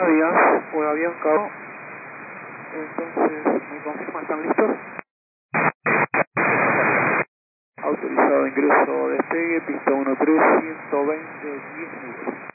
Buenos días, por avión Cabo. Entonces, ¿me confirman? ¿Están listos? Autorizado ingreso despegue, pista 1 cruz, 120, 10 nudos.